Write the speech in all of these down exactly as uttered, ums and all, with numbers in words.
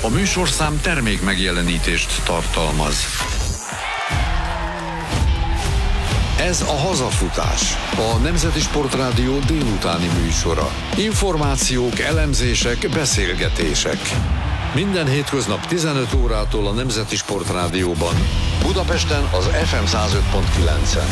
A műsorszám termék megjelenítést tartalmaz. Ez a Hazafutás, a Nemzeti Sportrádió délutáni műsora. Információk, elemzések, beszélgetések. Minden hétköznap tizenöt órától a Nemzeti Sportrádióban. Budapesten az ef em száz öt pont kilencen.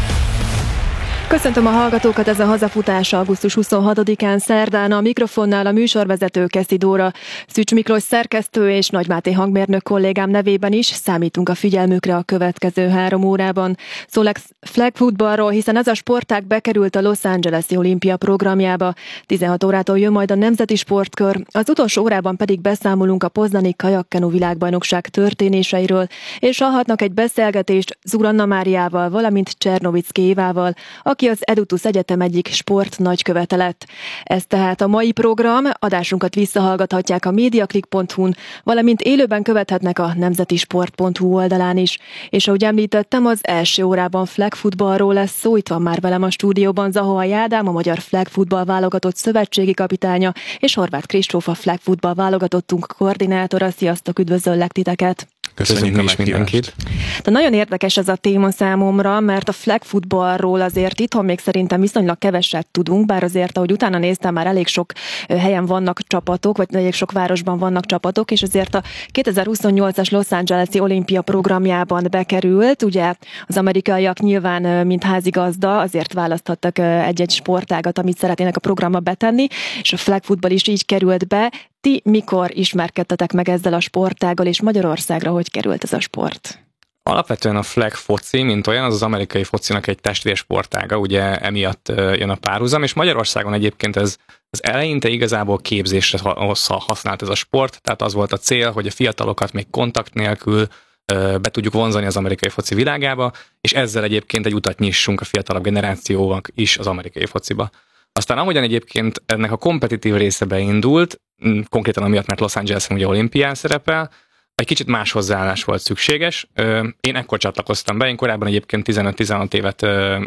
Köszöntöm a hallgatókat, ez a Hazafutás augusztus huszonhatodikán szerdán, a mikrofonnál a műsorvezető Keszi Dóra, Szűcs Miklós szerkesztő és Nagy Máté hangmérnök kollégám nevében is számítunk a figyelmükre a következő három órában. Szólok flag footballról, hiszen ez a sportág bekerült a Los Angeles-i olimpia programjába. tizenhat órától jön majd a Nemzeti Sportkör, az utolsó órában pedig beszámolunk a poznani kajakkenu világbajnokság történéseiről, és hallhatnak egy beszélgetést Zuranna Máriával, valamint Csernovicki Évával, aki az Edutus Egyetem egyik sport nagykövete lett. Ez tehát a mai program, adásunkat visszahallgathatják a mediaclick pont hu-n, valamint élőben követhetnek a nemzetisport pont hu oldalán is. És ahogy említettem, az első órában flag footballról lesz szó, itt van már velem a stúdióban Zahoai Ádám, a magyar flag football válogatott szövetségi kapitánya, és Horváth Kristóf, a flag football válogatottunk koordinátora. Sziasztok, üdvözöllek titeket! Köszönjük a mindenkit. De nagyon érdekes ez a téma számomra, mert a flag footballról azért itthon még szerintem viszonylag keveset tudunk, bár azért, ahogy utána néztem, már elég sok helyen vannak csapatok, vagy elég sok városban vannak csapatok, és azért a kétezer-huszonnyolcas Los Angeles-i olimpia programjában bekerült. Ugye az amerikaiak nyilván, mint házigazda, azért választhattak egy-egy sportágat, amit szeretnének a programba betenni, és a flag football is így került be. Ti mikor ismerkedtetek meg ezzel a sportággal, és Magyarországra hogy került ez a sport? Alapvetően a flag foci, mint olyan, az az amerikai focinak egy testvér sportága, ugye emiatt jön a párhuzam, és Magyarországon egyébként ez az eleinte igazából képzésre használt ez a sport, tehát az volt a cél, hogy a fiatalokat még kontakt nélkül be tudjuk vonzani az amerikai foci világába, és ezzel egyébként egy utat nyissunk a fiatalabb generációnak is az amerikai fociba. Aztán ahogyan egyébként ennek a kompetitív része beindult, konkrétan amiatt, mert Los Angeles-en ugye olimpián szerepel, egy kicsit más hozzáállás volt szükséges. Én ekkor csatlakoztam be, én korábban egyébként tizenöt-tizenhat évet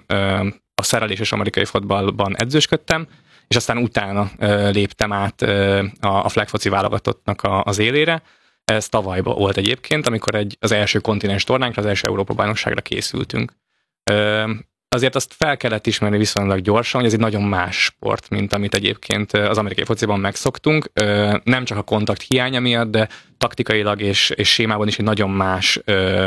a szereléses amerikai fotballban edzősködtem, és aztán utána léptem át a flag foci válogatottnak az élére. Ez tavaly volt egyébként, amikor egy, az első kontinens tornánkra, az első Európa-bajnokságra készültünk. Azért azt fel kellett ismerni viszonylag gyorsan, hogy ez egy nagyon más sport, mint amit egyébként az amerikai fociban megszoktunk. Nem csak a kontakt hiánya miatt, de taktikailag és, és sémában is egy nagyon más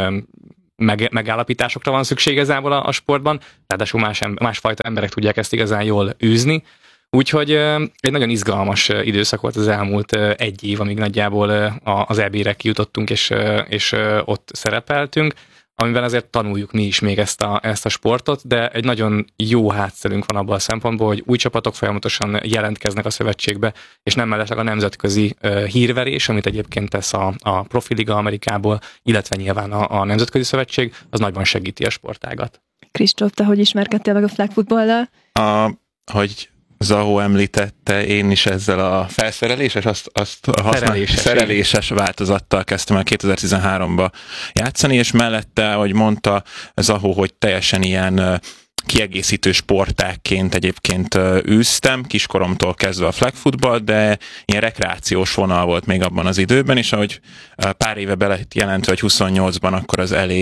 meg, megállapításokra van szükség igazából a, a sportban. Ráadásul más, másfajta emberek tudják ezt igazán jól űzni. Úgyhogy egy nagyon izgalmas időszak volt az elmúlt egy év, amíg nagyjából az é bé-re kijutottunk és, és ott szerepeltünk, amiben azért tanuljuk mi is még ezt a, ezt a sportot, de egy nagyon jó hátszerünk van abban a szempontból, hogy új csapatok folyamatosan jelentkeznek a szövetségbe, és nem mellesleg a nemzetközi uh, hírverés, amit egyébként tesz a, a Profiliga Amerikából, illetve nyilván a, a Nemzetközi Szövetség, az nagyban segíti a sportágat. Kristóf, te hogy ismerkedtél meg a flag football-lal? A, hogy Zahó említette, én is ezzel a felszereléses, azt, azt a használ, szereléses, szereléses változattal kezdtem el kétezer-tizenháromba játszani, és mellette, ahogy mondta Zahó, hogy teljesen ilyen kiegészítő sportákként egyébként űztem, kiskoromtól kezdve a flag football, de ilyen rekreációs vonal volt még abban az időben, és ahogy pár éve be lett jelentve, hogy huszonnyolcban akkor az el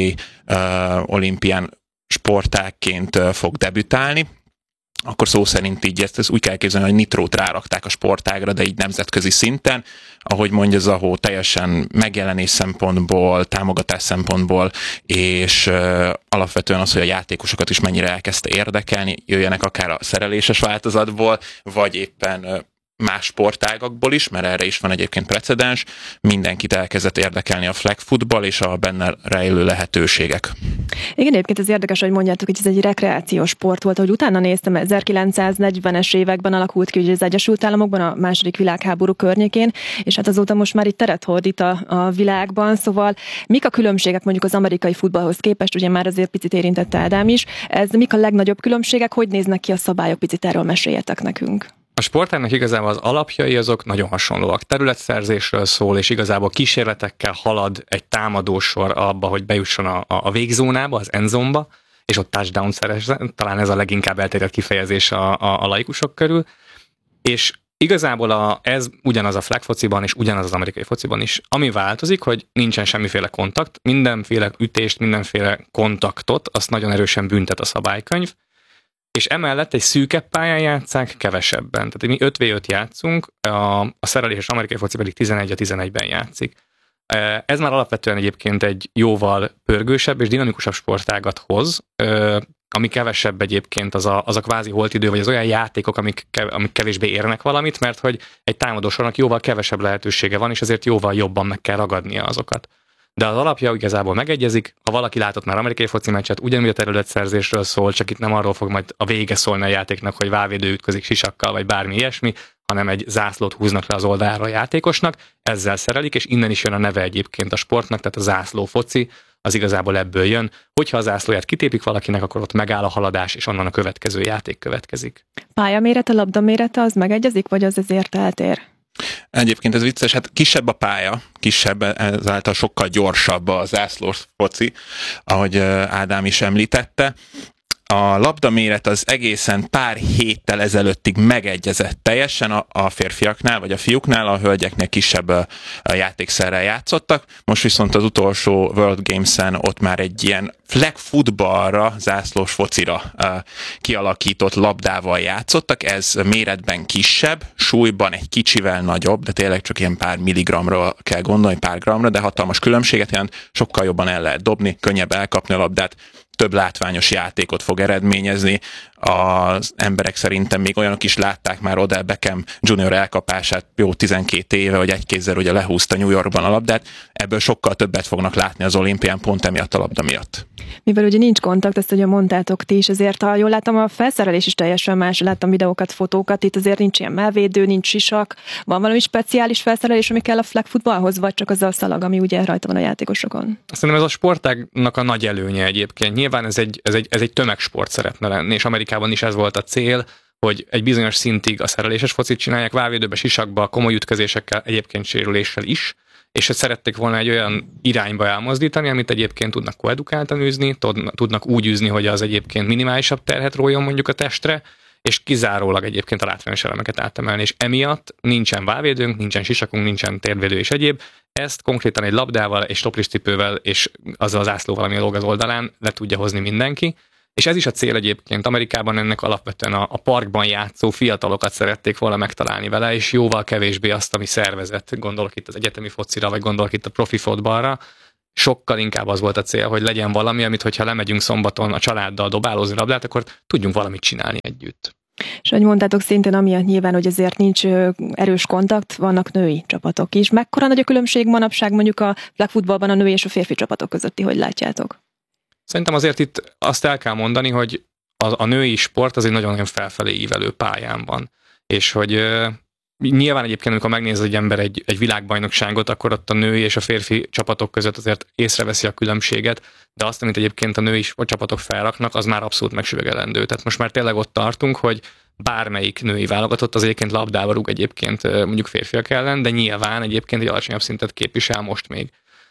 á uh, olimpián sportákként uh, fog debütálni, akkor szó szerint így ezt, ezt úgy kell képzelni, hogy nitrót rárakták a sportágra, de így nemzetközi szinten, ahogy mondja Zahó, teljesen megjelenés szempontból, támogatás szempontból, és uh, alapvetően az, hogy a játékosokat is mennyire elkezdte érdekelni, jöjjenek akár a szereléses változatból, vagy éppen uh, más sportágakból is, mert erre is van egyébként precedens, mindenkit elkezdett érdekelni a flag football és a benne rejlő lehetőségek. Igen, egyébként ez érdekes, hogy mondjátok, hogy ez egy rekreációs sport volt, hogy utána néztem, ezerkilencszáznegyvenes években alakult ki, ugye az Egyesült Államokban a második világháború környékén, és hát azóta most már itt teret hódít a, a világban, szóval mik a különbségek mondjuk az amerikai futballhoz képest, ugye már azért picit érintette Ádám is, ez mik a legnagyobb különbségek, hogy néznek ki a szabályok, picit erről meséljetek nekünk. A sportágnak igazából az alapjai azok nagyon hasonlóak. Területszerzésről szól, és igazából kísérletekkel halad egy támadósor abba, hogy bejusson a, a végzónába, az endzone-ba, és ott touchdown szerezzen. Talán ez a leginkább elterjedt kifejezés a, a, a laikusok körül. És Igazából a, ez ugyanaz a flag fociban és ugyanaz az amerikai fociban is. Ami változik, hogy nincsen semmiféle kontakt, mindenféle ütést, mindenféle kontaktot, azt nagyon erősen büntet a szabálykönyv, és emellett egy szűkebb pályán játsszák kevesebben. Tehát mi öt vé öt játszunk, a, a szereléses amerikai foci pedig tizenegy a tizenegyben játszik. Ez már alapvetően egyébként egy jóval pörgősebb és dinamikusabb sportágat hoz, ami kevesebb egyébként az a, az a kvázi holtidő, vagy az olyan játékok, amik, amik kevésbé érnek valamit, mert hogy egy támadósornak jóval kevesebb lehetősége van, és ezért jóval jobban meg kell ragadnia azokat. De az alapja igazából megegyezik, ha valaki látott már amerikai foci meccset, ugyanúgy a területszerzésről szól, csak itt nem arról fog majd a vége szólni a játéknak, hogy vávédő ütközik sisakkal, vagy bármi ilyesmi, hanem egy zászlót húznak le az oldalra a játékosnak, ezzel szerelik, és innen is jön a neve egyébként a sportnak, tehát a zászló foci, az igazából ebből jön. Hogyha a zászlóját kitépik valakinek, akkor ott megáll a haladás, és onnan a következő játék következik. Pályamérete, labdamérete az megegyezik, vagy az ezért eltér? Egyébként ez vicces, hát kisebb a pálya, kisebb, ezáltal sokkal gyorsabb a zászlós foci, ahogy Ádám is említette. A labdaméret az egészen pár héttel ezelőttig megegyezett teljesen a, a férfiaknál, vagy a fiúknál, a hölgyeknél kisebb a, a játékszerrel játszottak. Most viszont az utolsó World Games-en ott már egy ilyen flag footballra, zászlós focira uh, kialakított labdával játszottak. Ez méretben kisebb, súlyban egy kicsivel nagyobb, de tényleg csak ilyen pár milligramra kell gondolni, pár gramra, de hatalmas különbséget jelent, sokkal jobban el lehet dobni, könnyebb elkapni a labdát, több látványos játékot fog eredményezni. Az emberek szerintem még olyanok is látták már Odell Beckham junior elkapását jó tizenkét éve, hogy egy kézzel ugye lehúzta New Yorkban a labdát. Ebből sokkal többet fognak látni az olimpián pont emiatt a labda miatt. Mivel ugye nincs kontakt, ezt ugye mondtátok ti is, ezért ha jól láttam, a felszerelés is teljesen más, láttam videókat, fotókat, itt azért nincs ilyen mellvédő, nincs sisak, van valami speciális felszerelés, ami kell a flag footballhoz, vagy csak az a szalag, ami ugye rajta van a játékosokon? Szerintem ez a sportágnak a nagy előnye egyébként. Nyilván ez egy, ez egy, ez egy tömegsport szeretne lenni, és Amerikában is ez volt a cél, hogy egy bizonyos szintig a szereléses focit csinálják, válvédőbe, sisakba, komoly ütközésekkel, egyébként sérüléssel is, és hogy szerették volna egy olyan irányba elmozdítani, amit egyébként tudnak koedukáltan űzni, tudnak úgy űzni, hogy az egyébként minimálisabb terhet rójon mondjuk a testre, és kizárólag egyébként a látványos elemeket átemelni, és emiatt nincsen válvédőnk, nincsen sisakunk, nincsen térvédő és egyéb. Ezt konkrétan egy labdával és topliscipővel és azzal az ászlóval, ami lóg az oldalán le tudja hozni mindenki. És ez is a cél egyébként. Amerikában ennek alapvetően a, a parkban játszó fiatalokat szerették volna megtalálni vele, és jóval kevésbé azt, ami szervezett. Gondolok itt az egyetemi focira, vagy gondolok itt a profi fotballra. Sokkal inkább az volt a cél, hogy legyen valami, amit hogyha lemegyünk szombaton a családdal dobálózni labdát, akkor tudjunk valamit csinálni együtt. És ahogy mondtátok, szintén amiatt nyilván, hogy ezért nincs erős kontakt, vannak női csapatok is. Mekkora nagy a különbség manapság mondjuk a flag footballban a női és a férfi csapatok közötti, hogy látjátok? Szerintem azért itt azt el kell mondani, hogy a, a női sport az egy nagyon-nagyon felfelé ívelő pályán van. És hogy uh, nyilván egyébként, amikor megnéz egy ember egy, egy világbajnokságot, akkor ott a női és a férfi csapatok között azért észreveszi a különbséget, de azt, amit egyébként a női csapatok felraknak, az már abszolút megsüvegelendő. Tehát most már tényleg ott tartunk, hogy bármelyik női válogatott az egyébként labdába rúg egyébként mondjuk férfiak ellen, de nyilván egyébként egy alacsonyabb szintet képvisel most még.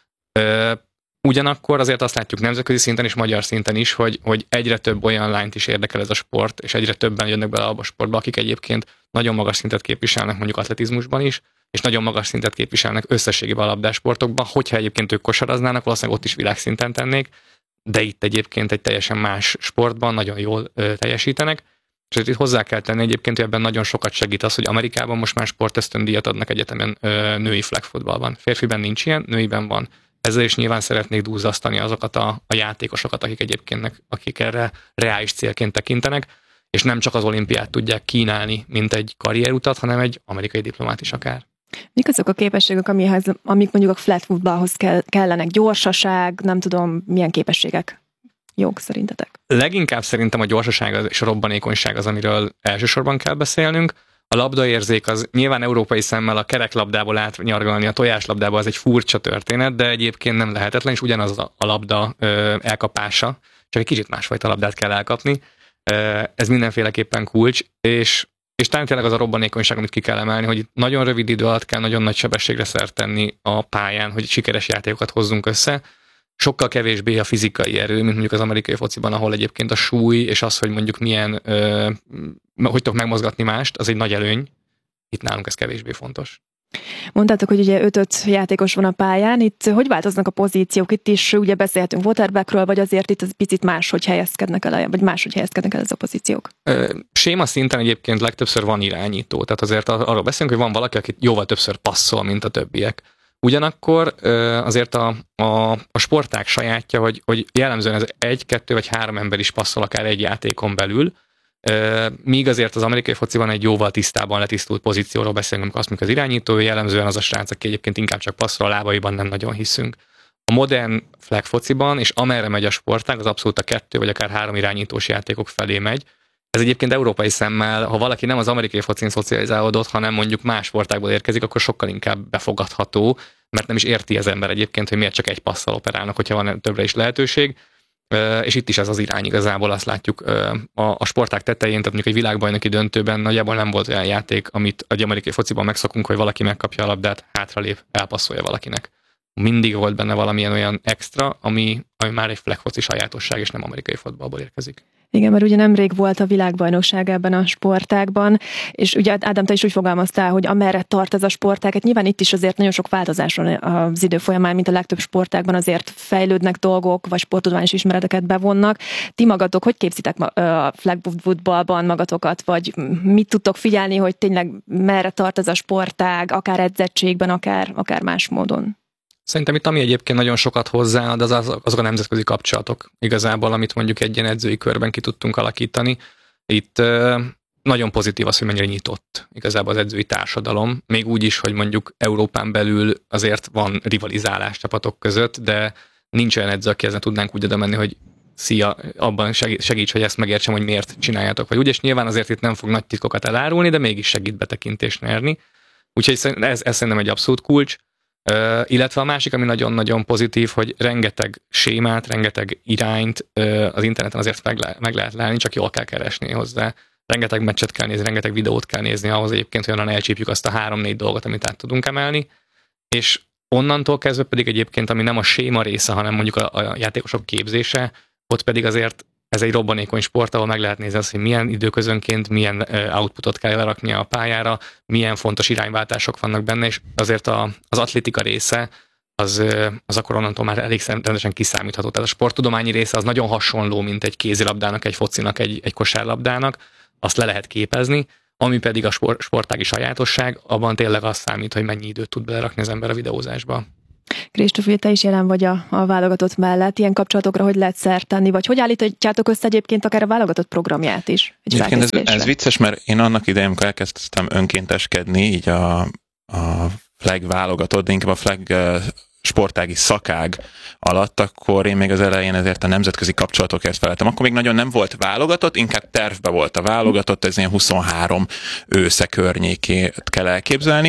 Uh, Ugyanakkor azért azt látjuk nemzetközi szinten és magyar szinten is, hogy, hogy egyre több olyan lányt is érdekel ez a sport, és egyre többen jönnek bele abba a sportba, akik egyébként nagyon magas szintet képviselnek mondjuk atletizmusban is, és nagyon magas szintet képviselnek összességében a labdásportokban, hogyha egyébként ők kosaraznának, valószínűleg ott is világszinten tennék, de itt egyébként egy teljesen más sportban nagyon jól ö, teljesítenek. És itt hozzá kell tenni egyébként, hogy ebben nagyon sokat segít az, hogy Amerikában most már sportösztöndíjat adnak egyetemen ö, női flag footballban. Férfiben nincs ilyen, nőiben van. Ezzel is nyilván szeretnék duzzasztani azokat a, a játékosokat, akik egyébként akik erre reális célként tekintenek, és nem csak az olimpiát tudják kínálni, mint egy karrierutat, hanem egy amerikai diplomát is akár. Mik azok a képességek, amihez, amik mondjuk a flag footballhoz kell, kellenek? Gyorsaság, nem tudom, milyen képességek jók szerintetek? Leginkább szerintem a gyorsaság és a robbanékonyság az, amiről elsősorban kell beszélnünk. A labdaérzék az nyilván európai szemmel a kereklabdából átnyargalni a tojáslabdába az egy furcsa történet, de egyébként nem lehetetlen, és ugyanaz a labda ö, elkapása, csak egy kicsit másfajta labdát kell elkapni. Ö, ez mindenféleképpen kulcs, és, és talán tényleg az a robbanékonyság, amit ki kell emelni, hogy nagyon rövid idő alatt kell nagyon nagy sebességre szert tenni a pályán, hogy sikeres játékokat hozzunk össze. Sokkal kevésbé a fizikai erő, mint mondjuk az amerikai fociban, ahol egyébként a súly és az, hogy mondjuk milyen, ö, hogy tudok megmozgatni mást, az egy nagy előny, itt nálunk ez kevésbé fontos. Mondtátok, hogy ugye öt-öt játékos van a pályán, itt hogy változnak a pozíciók? Itt is ugye beszélhetünk waterbackről, vagy azért itt az picit máshogy helyezkednek el, vagy máshogy helyezkednek el ez a pozíciók? Séma szinten egyébként legtöbbször van irányító, tehát azért arról beszélünk, hogy van valaki, aki jóval többször passzol, mint a többiek. Ugyanakkor azért a, a, a sportág sajátja, hogy, hogy jellemzően ez egy, kettő vagy három ember is passzol akár egy játékon belül, míg azért az amerikai fociban egy jóval tisztában letisztult pozícióról beszélünk, amikor azt mondjuk az irányító, jellemzően az a srác, aki egyébként inkább csak passzol, a lábaiban nem nagyon hiszünk. A modern flag fociban, és amerre megy a sportág, az abszolút a kettő vagy akár három irányítós játékok felé megy. Ez egyébként európai szemmel, ha valaki nem az amerikai focin szocializálódott, hanem mondjuk más sportágból érkezik, akkor sokkal inkább befogadható, mert nem is érti az ember egyébként, hogy miért csak egy passzal operálnak, hogyha van többre is lehetőség. És itt is ez az irány igazából, azt látjuk a, a sportág tetején, tehát mondjuk egy világbajnoki döntőben nagyjából nem volt olyan játék, amit egy amerikai fociban megszokunk, hogy valaki megkapja a labdát, hátralép, elpasszolja valakinek. Mindig volt benne valamilyen olyan extra, ami, ami már egy flag foci sajátosság, és nem amerikai fotballból érkezik. Igen, mert ugye nemrég volt a világbajnokság ebben a sportágban, és ugye Ádám, te is úgy fogalmaztál, hogy amerre tart ez a sportág, hát nyilván itt is azért nagyon sok változás van az idő folyamán, mint a legtöbb sportágban, azért fejlődnek dolgok, vagy sporttudományos ismereteket bevonnak. Ti magatok, hogy képzitek a flag footballban magatokat, vagy mit tudtok figyelni, hogy tényleg merre tart ez a sportág, akár edzettségben, akár, akár más módon? Szerintem itt ami egyébként nagyon sokat hozzáad, az, az azok a nemzetközi kapcsolatok igazából, amit mondjuk egy ilyen edzői körben ki tudtunk alakítani. Itt uh, nagyon pozitív az, hogy mennyire nyitott igazából az edzői társadalom. Még úgy is, hogy mondjuk Európán belül azért van rivalizálás csapatok között, de nincs olyan edző, aki ezen tudnánk úgy oda menni, hogy szia, abban segíts, hogy ezt megértsem, hogy miért csináljátok. Vagy úgy, és nyilván azért itt nem fog nagy titkokat elárulni, de mégis segít betekintést nyerni. Úgyhogy ez, ez szerintem egy abszolút kulcs. Uh, illetve a másik, ami nagyon-nagyon pozitív, hogy rengeteg sémát, rengeteg irányt uh, az interneten azért meg, le, meg lehet látni, csak jól kell keresni hozzá. Rengeteg meccset kell nézni, rengeteg videót kell nézni ahhoz egyébként, hogy onnan elcsípjük azt a három-négy dolgot, amit át tudunk emelni. És onnantól kezdve pedig egyébként, ami nem a séma része, hanem mondjuk a, a játékosok képzése, ott pedig azért ez egy robbanékony sport, ahol meg lehet nézni azt, hogy milyen időközönként, milyen outputot kell lerakni a pályára, milyen fontos irányváltások vannak benne, és azért a, az atlétika része, az, az akkor onnantól már elég rendesen kiszámítható. Tehát a sporttudományi része az nagyon hasonló, mint egy kézilabdának, egy focinak, egy, egy kosárlabdának, azt le lehet képezni, ami pedig a sport, sportági sajátosság, abban tényleg az számít, hogy mennyi időt tud belerakni az ember a videózásba. Kristóf, te is jelen vagy a, a válogatott mellett. Ilyen kapcsolatokra hogy lehet szert tenni, vagy hogy állítjátok össze egyébként akár a válogatott programját is? Egyébként ez, ez vicces, mert én annak idején, amikor elkezdtem önkénteskedni, így a, a flag válogatott, de inkább a flag sportági szakág alatt, akkor én még az elején ezért a nemzetközi kapcsolatokért feleltem. Akkor még nagyon nem volt válogatott, inkább tervbe volt a válogatott, ez ilyen huszonhárom ősze környékét kell elképzelni.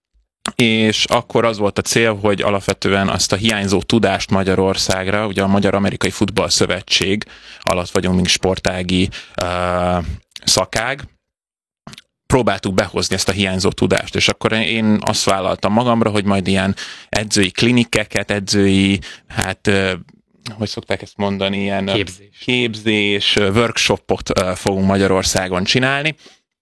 És akkor az volt a cél, hogy alapvetően azt a hiányzó tudást Magyarországra, ugye a Magyar-Amerikai Futball Szövetség alatt vagyunk, mint sportági uh, szakág, próbáltuk behozni ezt a hiányzó tudást, és akkor én azt vállaltam magamra, hogy majd ilyen edzői klinikeket, edzői, hát uh, hogy szokták ezt mondani, ilyen képzés, képzés workshopot uh, fogunk Magyarországon csinálni,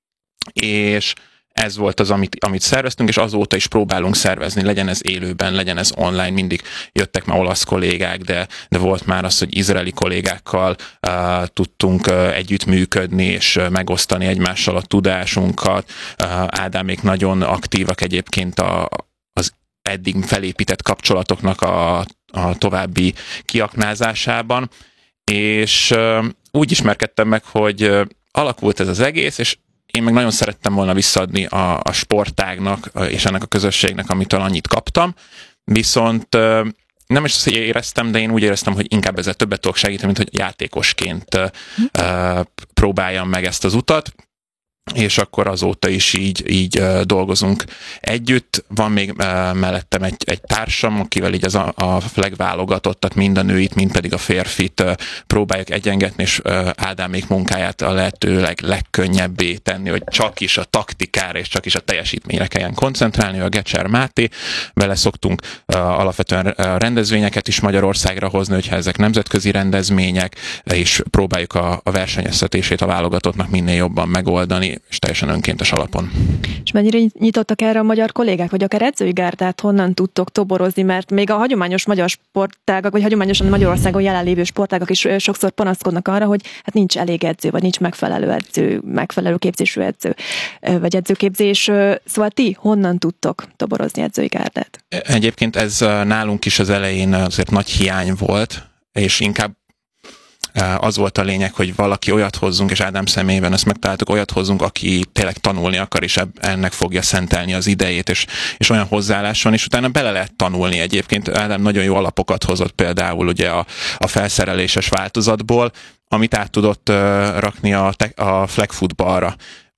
és ez volt az, amit, amit szerveztünk, és azóta is próbálunk szervezni, legyen ez élőben, legyen ez online, mindig jöttek már olasz kollégák, de, de volt már az, hogy izraeli kollégákkal uh, tudtunk uh, együttműködni, és uh, megosztani egymással a tudásunkat. Uh, Ádámék nagyon aktívak egyébként a, az eddig felépített kapcsolatoknak a, a további kiaknázásában, és uh, úgy ismerkedtem meg, hogy uh, alakult ez az egész, és én meg nagyon szerettem volna visszaadni a, a sportágnak és ennek a közösségnek, amitől annyit kaptam, viszont nem is azt, hogy éreztem, de én úgy éreztem, hogy inkább ezzel többet tudok segíteni, mint hogy játékosként uh, próbáljam meg ezt az utat, és akkor azóta is így, így uh, dolgozunk együtt. Van még uh, mellettem egy, egy társam, akivel így az a, a flag válogatottat, mind a nőit, mind pedig a férfit uh, próbáljuk egyengetni, és uh, Ádámék munkáját a lehetőleg legkönnyebbé tenni, hogy csak is a taktikára és csak is a teljesítményre kelljen koncentrálni. A Gecser Máté, vele szoktunk uh, alapvetően rendezvényeket is Magyarországra hozni, hogyha ezek nemzetközi rendezvények, és próbáljuk a, a versenyeztetését a válogatottnak minél jobban megoldani, csinálni, és teljesen önkéntes alapon. És mennyire nyitottak erre a magyar kollégák, vagy akár edzői gárdát honnan tudtok toborozni, mert még a hagyományos magyar sportágak, vagy hagyományosan Magyarországon jelenlévő sportágak is sokszor panaszkodnak arra, hogy hát nincs elég edző, vagy nincs megfelelő edző, megfelelő képzésű edző, vagy edzőképzés. Szóval ti honnan tudtok toborozni edzői gárdát? Egyébként ez nálunk is az elején azért nagy hiány volt, és inkább az volt a lényeg, hogy valaki olyat hozzunk, és Ádám személyében ezt megtaláltuk, olyat hozzunk, aki tényleg tanulni akar, és ennek fogja szentelni az idejét, és, és olyan hozzáállás van, és utána bele lehet tanulni egyébként. Ádám nagyon jó alapokat hozott például ugye a, a felszereléses változatból, amit át tudott uh, rakni a, te, a flag footballra.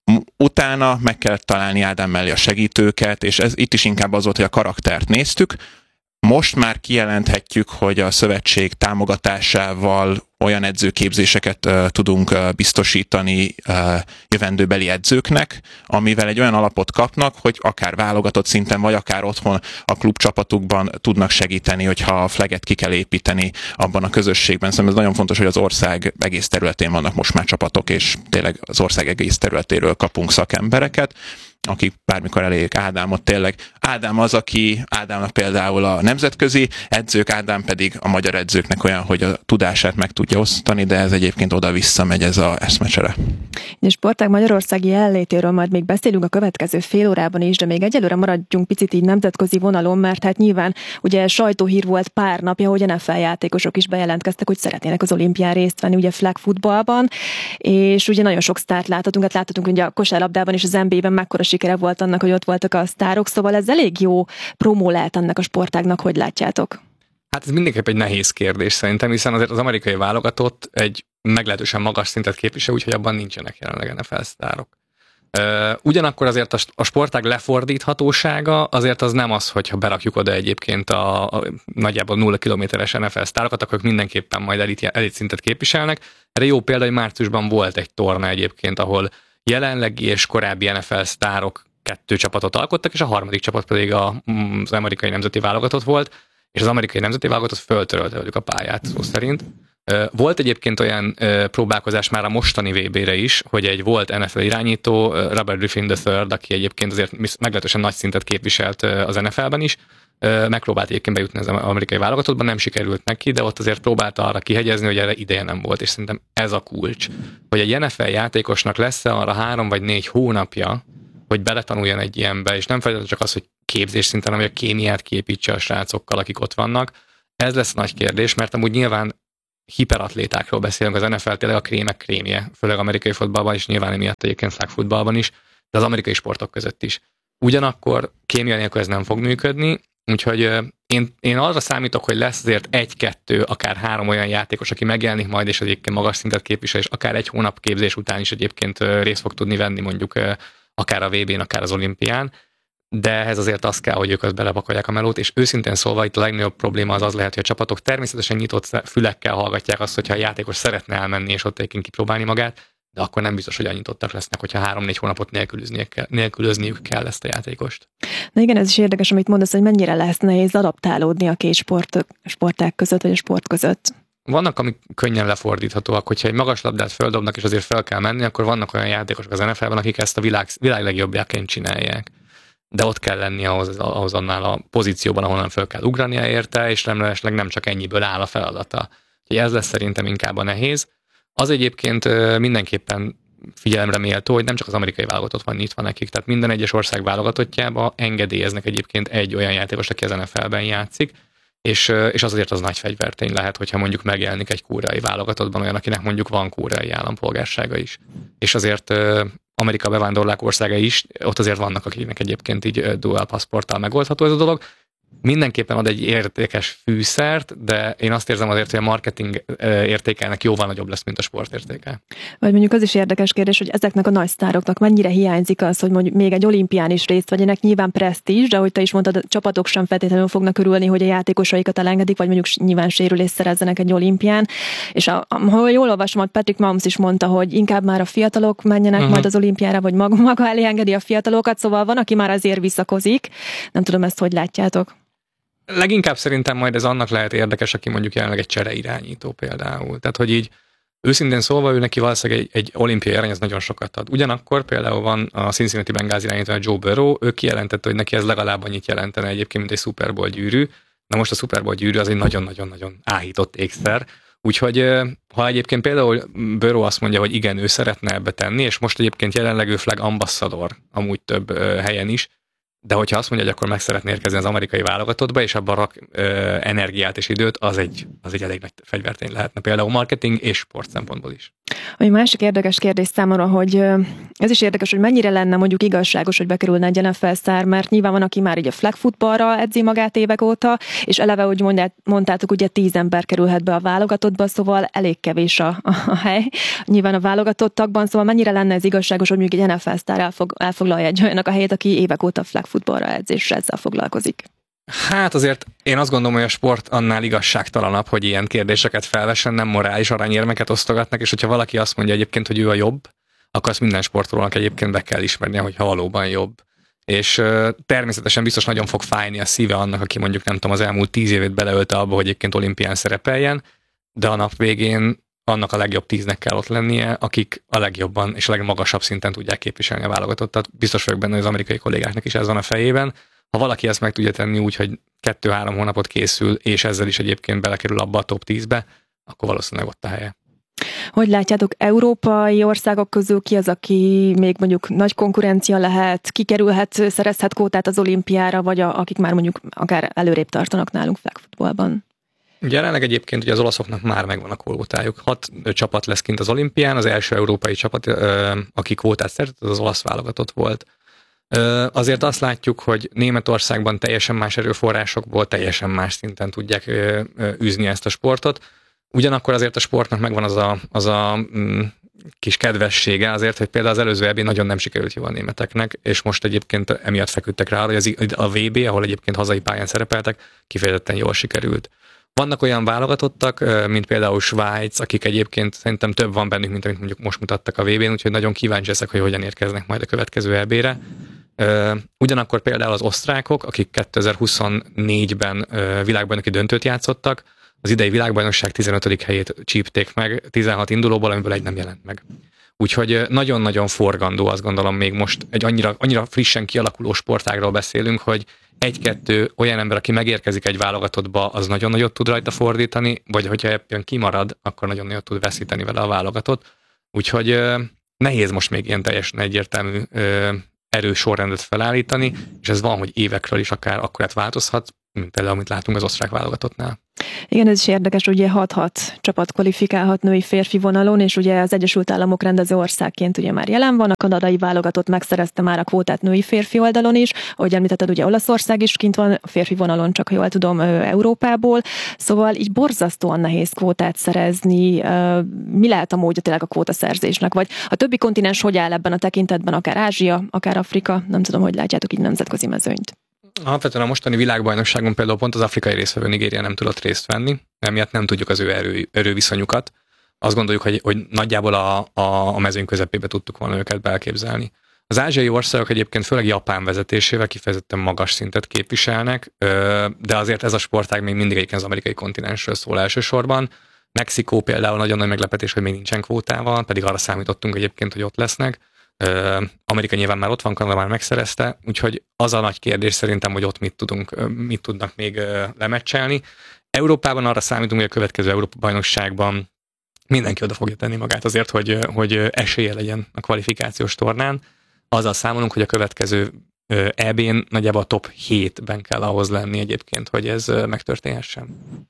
Utána meg kellett találni Ádám mellé a segítőket, és ez itt is inkább az volt, hogy a karaktert néztük. Most már kijelenthetjük, hogy a szövetség támogatásával olyan edzőképzéseket uh, tudunk uh, biztosítani uh, jövendőbeli edzőknek, amivel egy olyan alapot kapnak, hogy akár válogatott szinten, vagy akár otthon a klubcsapatukban tudnak segíteni, hogyha a flaget ki kell építeni abban a közösségben. Szerintem ez nagyon fontos, hogy az ország egész területén vannak most már csapatok, és tényleg az ország egész területéről kapunk szakembereket, akik bármikor elérjék Ádámot tényleg. Ádám az, aki Ádámnak például a nemzetközi edzők, Ádám pedig a magyar edzőknek olyan, hogy a tudását meg tudja osztani, de ez egyébként oda-vissza megy ez a eszmecsere. És sportág magyarországi jelenlétéről majd még beszélünk a következő fél órában is, de még egyelőre maradjunk picit így nemzetközi vonalon, mert hát nyilván ugye sajtóhír volt pár napja, hogy en ef el játékosok is bejelentkeztek, hogy szeretnének az olimpián részt venni, ugye flag footballban, és ugye nagyon sok sztárt láthatunk, hát láthatunk ugye a kosárlabdában és az en bé á-ben mekkora sikere volt annak, hogy ott voltak a sztárok, szóval ez elég jó promó lehet ennek a sportágnak, hogy látjátok? Hát ez mindenképp egy nehéz kérdés szerintem, hiszen azért az amerikai válogatott egy meglehetősen magas szintet képvisel, úgyhogy abban nincsenek jelenleg en ef el sztárok. Ugyanakkor azért a sportág lefordíthatósága azért az nem az, hogyha berakjuk oda egyébként a, a nagyjából nulla kilométeres en ef el sztárokat, akkor mindenképpen majd elit, elit szintet képviselnek. Erre jó példa, hogy márciusban volt egy torna egyébként, ahol jelenlegi és korábbi en ef el sztárok kettő csapatot alkottak, és a harmadik csapat pedig a, az amerikai nemzeti válogatott volt, és az amerikai nemzeti válogatott föltörölte velük a pályát, szó szerint. Volt egyébként olyan próbálkozás már a mostani vé bére is, hogy egy volt en ef el irányító, Robert Griffin the third, aki egyébként azért meglehetősen nagy szintet képviselt az en ef elben is, megpróbált egyébként bejutni az amerikai válogatottban, nem sikerült neki, de ott azért próbálta arra kihegyezni, hogy erre ideje nem volt, és szerintem ez a kulcs, hogy egy en ef el játékosnak lesz-e arra három vagy négy hónapja, hogy beletanuljon egy ilyenbe, és nem feltétlenül csak az, hogy képzés szinten, hanem hogy a kémiát képítse a srácokkal, akik ott vannak. Ez lesz a nagy kérdés, mert amúgy nyilván hiperatlétákról beszélünk, az en ef el tényleg a krémek krémje, főleg amerikai futballban is, nyilván emiatt egyébként flag futballban is, de az amerikai sportok között is. Ugyanakkor kémia nélkül ez nem fog működni, úgyhogy én, én arra számítok, hogy lesz azért egy-kettő, akár három olyan játékos, aki megjelenik majd, és egyébként magas szintet képvisel, és akár egy hónap képzés után is egyébként részt fog tudni venni mondjuk akár a vé bén, akár az olimpián, de ehhez azért az kell, hogy ők azt belepakolják a melót, és őszintén szólva itt a legnagyobb probléma az az lehet, hogy a csapatok természetesen nyitott fülekkel hallgatják azt, hogyha a játékos szeretne elmenni és ott egyébként kipróbálni magát, de akkor nem biztos, hogy annyitottak lesznek, hogyha három-négy hónapot kell, nélkülözniük kell ezt a játékost. Na igen, ez is érdekes, amit mondasz, hogy mennyire lesz nehéz adaptálódni a két sport, sporták között, vagy a sport között. Vannak, amik könnyen lefordíthatóak, hogyha egy magas labdát földobnak, és azért fel kell menni, akkor vannak olyan játékosok az en ef elben, akik ezt a világ, világ legjobbjáként csinálják. De ott kell lenni ahhoz, ahhoz annál a pozícióban, ahonnan föl kell ugrania érte, és remélhetőleg nem csak ennyiből áll a feladata. Úgyhogy ez lesz szerintem inkább a nehéz. Az egyébként mindenképpen figyelemre méltó, hogy nem csak az amerikai válogatott van nyitva nekik, tehát minden egyes ország válogatottjába engedélyeznek egyébként egy olyan játékos, aki az en ef elben játszik, és, és az azért az nagy fegyvertény lehet, hogyha mondjuk megjelenik egy koreai válogatottban olyan, akinek mondjuk van koreai állampolgársága is. És azért Amerika bevándorlók országa is, ott azért vannak, akiknek egyébként így dual passporttal megoldható ez a dolog. Mindenképpen ad egy értékes fűszert, de én azt érzem azért, hogy a marketing értékelnek jóval nagyobb lesz, mint a sport értéke. Vagy mondjuk az is érdekes kérdés, hogy ezeknek a nagy sztároknak mennyire hiányzik az, hogy mondjuk még egy olimpián is részt vegyenek, nyilván presztízs, de ahogy te is mondtad, a csapatok sem feltétlenül fognak örülni, hogy a játékosaikat elengedik, vagy mondjuk nyilván sérülést szerezzenek egy olimpián. És a, ha jól olvasom, Patrick Mahomes is mondta, hogy inkább már a fiatalok menjenek uh-huh. majd az olimpiára, vagy maga, maga elé engedi a fiatalokat, szóval van, aki már azért visszakozik. Nem tudom, ezt hogy látjátok. Leginkább szerintem majd ez annak lehet érdekes, aki mondjuk jelenleg egy csereirányító például. Tehát, hogy így Őszintén szólva, ő neki valószínűleg egy, egy olimpiai arany, ez nagyon sokat ad. Ugyanakkor például van a Cincinnati Bengals irányítója Joe Burrow, ő kijelentette, hogy neki ez legalább annyit jelentene egyébként, mint egy Super Bowl gyűrű. Na most a Super Bowl gyűrű az egy nagyon-nagyon-nagyon áhított ékszer. Úgyhogy ha egyébként például Burrow azt mondja, hogy igen, ő szeretne ebbe tenni, és most egyébként jelenleg ő flag ambassador amúgy több helyen is, de hogyha azt mondja, hogy akkor meg szeretné érkezni az amerikai válogatottba, és abban rak ö, energiát és időt, az egy, az egy elég nagy fegyvertény lehetne, például marketing és sport szempontból is. Egy másik érdekes kérdés számomra, hogy ez is érdekes, hogy mennyire lenne mondjuk igazságos, hogy bekerülne egy en ef el sztár, mert nyilván van, aki már így a flag footballra edzi magát évek óta, és eleve, úgy mondtátok, ugye tíz ember kerülhet be a válogatottba, szóval elég kevés a, a hely. Nyilván a válogatottakban, szóval mennyire lenne ez igazságos, hogy mondjuk egy en ef el sztár elfog, elfoglalja egy olyannak a helyét, aki évek óta flag footballra edz, és ezzel foglalkozik. Hát azért én azt gondolom, hogy a sport annál igazságtalanabb, hogy ilyen kérdéseket felvessen, nem morális aranyérmeket osztogatnak, és hogyha valaki azt mondja egyébként, hogy ő a jobb, akkor azt minden sportolónak egyébként be kell ismernie, hogyha valóban jobb. És uh, természetesen biztos nagyon fog fájni a szíve annak, aki mondjuk nem tudom, az elmúlt tíz évét beleölte abba, hogy egyébként olimpián szerepeljen, de a nap végén annak a legjobb tíznek kell ott lennie, akik a legjobban és a legmagasabb szinten tudják képviselni a válogatottat. Biztos vagyok benne, hogy az amerikai kollégáknak is ez van a fejében. Ha valaki ezt meg tudja tenni úgy, hogy kettő-három hónapot készül, és ezzel is egyébként belekerül abba a top tízbe, akkor valószínűleg ott a helye. Hogy látjátok, európai országok közül ki az, aki még mondjuk nagy konkurencia lehet, kikerülhet, szerezhet kvótát az olimpiára, vagy a, akik már mondjuk akár előrébb tartanak nálunk flag footballban? Jelenleg egyébként ugye az olaszoknak már megvan a kvótájuk. Hat csapat lesz kint az olimpián, az első európai csapat, aki kvótát szerzett, az az olasz válogatott volt. Azért azt látjuk, hogy Németországban teljesen más erőforrásokból, teljesen más szinten tudják űzni ezt a sportot. Ugyanakkor azért a sportnak megvan az a, az a mm, kis kedvessége azért, hogy például az előző é bén nagyon nem sikerült jól a németeknek, és most egyébként emiatt feküdtek rá, hogy az, a vé bé, ahol egyébként hazai pályán szerepeltek, kifejezetten jól sikerült. Vannak olyan válogatottak, mint például Svájc, akik egyébként szerintem több van bennük, mint amit mondjuk most mutattak a vé bén, úgyhogy nagyon kíváncsi leszek, hogy hogyan érkeznek majd a következő é bé-re. Ugyanakkor például az osztrákok, akik kétezer-huszonnégyben világbajnoki döntőt játszottak, az idei világbajnokság tizenötödik helyét csípték meg, tizenhat indulóból, amiből egy nem jelent meg. Úgyhogy nagyon-nagyon forgandó, azt gondolom, még most egy annyira, annyira frissen kialakuló sportágról beszélünk, hogy egy-kettő olyan ember, aki megérkezik egy válogatottba, az nagyon nagyot tud rajta fordítani, vagy hogyha éppen kimarad, akkor nagyon nagyot tud veszíteni vele a válogatott. Úgyhogy nehéz most még ilyen teljesen egyértelmű erős sorrendet felállítani, és ez van, hogy évekről is akár akkorát változhat, mint például, amit látunk az osztrák válogatottnál. Igen, ez is érdekes, ugye hat-hat csapat kvalifikálhat női férfi vonalon, és ugye az Egyesült Államok rendező országként ugye már jelen van, a kanadai válogatott megszerezte már a kvótát női férfi oldalon is, ahogy említetted, ugye Olaszország is kint van, a férfi vonalon csak, ha jól tudom, Európából, szóval így borzasztóan nehéz kvótát szerezni. Mi lehet a módja tényleg a kvótaszerzésnek, vagy a többi kontinens hogy áll ebben a tekintetben, akár Ázsia, akár Afrika, nem tudom, hogy látjátok így nemzetközi mezőnyt. Alapvetően a mostani világbajnokságon például pont az afrikai résztvevő Nigéria nem tudott részt venni, emiatt nem tudjuk az ő erő, erőviszonyukat. Azt gondoljuk, hogy, hogy nagyjából a, a, a mezőny közepébe tudtuk volna őket belképzelni. Az ázsiai országok egyébként főleg Japán vezetésével kifejezetten magas szintet képviselnek, de azért ez a sportág még mindig egyébként az amerikai kontinensről szól elsősorban. Mexikó például nagyon nagy meglepetés, hogy még nincsen kvótával, pedig arra számítottunk egyébként, hogy ott lesznek. Amerika nyilván már ott van, Kanada már megszerezte, úgyhogy az a nagy kérdés szerintem, hogy ott mit tudunk, mit tudnak még lemecselni. Európában arra számítunk, hogy a következő Európa-bajnokságban mindenki oda fogja tenni magát azért, hogy, hogy esélye legyen a kvalifikációs tornán. Azzal számolunk, hogy a következő é bén nagyjából a top hétben kell ahhoz lenni egyébként, hogy ez megtörténhessen.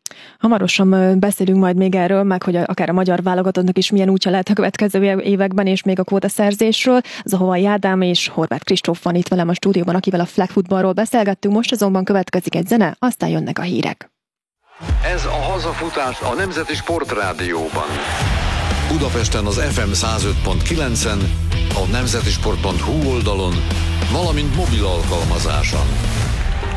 Hamarosan beszélünk majd még erről, meg hogy akár a magyar válogatottnak is milyen útja lehet a következő években, és még a kvótaszerzésről. Zahovai Ádám és Horváth Kristóf van itt velem a stúdióban, akivel a flag footballról beszélgettünk. Most azonban következik egy zene, aztán jönnek a hírek. Ez a hazafutás a Nemzeti Sportrádióban. Budapesten az ef em száz öt pont kilencen, a nemzetisport pont hu oldalon, valamint mobil alkalmazáson.